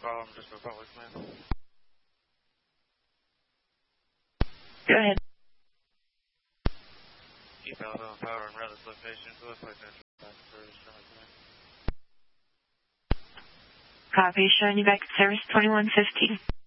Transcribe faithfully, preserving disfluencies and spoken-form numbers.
problem, just for public command. Go ahead. Keep Alabama Power and route this location to a place entry service from the command. Copy, showing you back at service twenty-one fifteen.